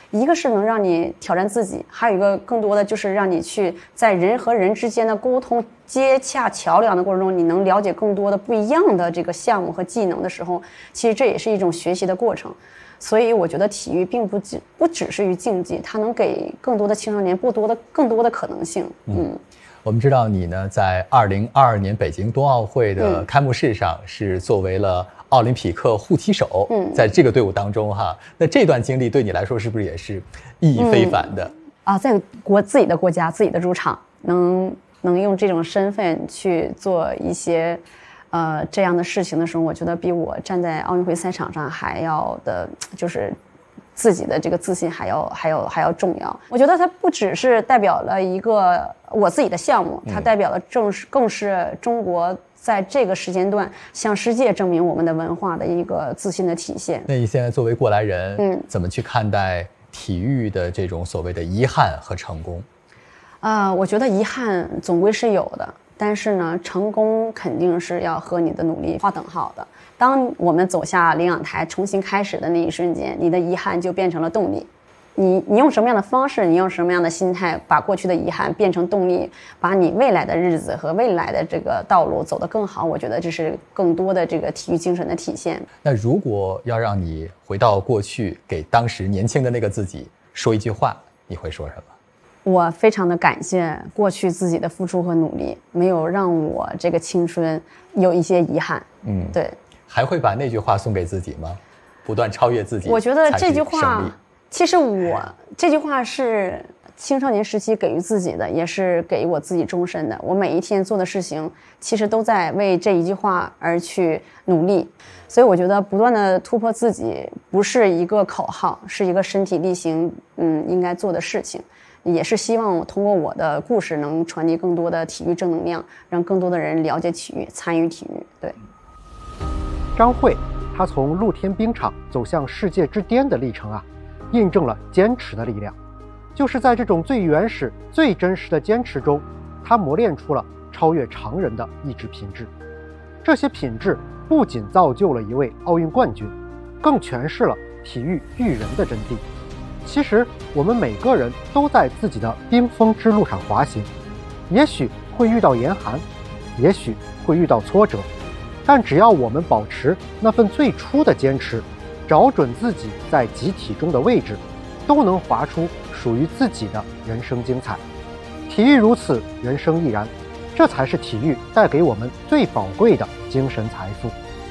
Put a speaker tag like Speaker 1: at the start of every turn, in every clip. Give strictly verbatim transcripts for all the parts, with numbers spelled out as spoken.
Speaker 1: 一个是能让你挑战自己，还有一个更多的就是让你去在人和人之间的沟通接洽桥梁的过程中，你能了解更多的不一样的这个项目和技能的时候，其实这也是一种学习的过程。所以我觉得体育并不只不只是于竞技，它能给更多的青少年不多的更多的可能性。嗯，
Speaker 2: 我们知道你呢，在二零二二年北京冬奥会的开幕式上是作为了奥林匹克护旗手，嗯，在这个队伍当中哈，那这段经历对你来说是不是也是意义非凡的？嗯、
Speaker 1: 啊，在国自己的国家、自己的主场，能能用这种身份去做一些。呃，这样的事情的时候，我觉得比我站在奥运会赛场上还要的，就是自己的这个自信还要还要还要重要。我觉得它不只是代表了一个我自己的项目，它代表了正是更是中国在这个时间段向世界证明我们的文化的一个自信的体现。
Speaker 2: 那你现在作为过来人，嗯，怎么去看待体育的这种所谓的遗憾和成功？
Speaker 1: 啊、呃，我觉得遗憾总归是有的。但是呢，成功肯定是要和你的努力划等号的。当我们走下领奖台重新开始的那一瞬间，你的遗憾就变成了动力。你你用什么样的方式，你用什么样的心态，把过去的遗憾变成动力，把你未来的日子和未来的这个道路走得更好，我觉得这是更多的这个体育精神的体现。
Speaker 2: 那如果要让你回到过去，给当时年轻的那个自己说一句话，你会说什么？
Speaker 1: 我非常的感谢过去自己的付出和努力，没有让我这个青春有一些遗憾。嗯，对。
Speaker 2: 还会把那句话送给自己吗？不断超越自己。
Speaker 1: 我觉得这句话，其实我这句话是青少年时期给予自己的，也是给我自己终身的。我每一天做的事情，其实都在为这一句话而去努力。所以我觉得不断的突破自己，不是一个口号，是一个身体力行，嗯，应该做的事情。也是希望通过我的故事能传递更多的体育正能量，让更多的人了解体育，参与体育。对，
Speaker 3: 张慧，她从露天冰场走向世界之巅的历程啊，印证了坚持的力量。就是在这种最原始、最真实的坚持中，她磨练出了超越常人的意志品质。这些品质不仅造就了一位奥运冠军，更诠释了体育育人的真谛。其实我们每个人都在自己的冰封之路上滑行，也许会遇到严寒，也许会遇到挫折，但只要我们保持那份最初的坚持，找准自己在集体中的位置，都能滑出属于自己的人生精彩。体育如此，人生亦然，这才是体育带给我们最宝贵的精神财富。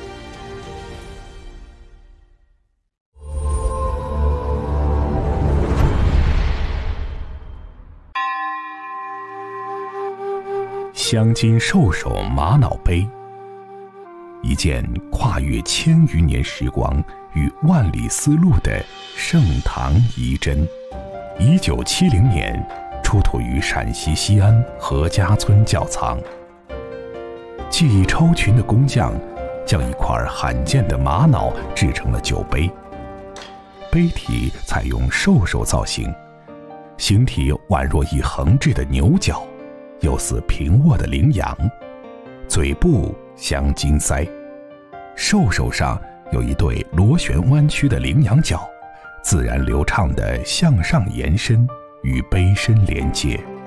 Speaker 4: 镶金兽首玛瑙杯，一件跨越千余年时光与万里丝路的盛唐遗珍。一九七零年出土于陕西西安何家村窖藏。技艺超群的工匠将一块罕见的玛瑙制成了酒杯，杯体采用兽首造型，形体宛若一横置的牛角，又似平卧的羚羊，嘴部镶金鳃，兽首上有一对螺旋弯曲的羚羊角，自然流畅地向上延伸，与杯身连接。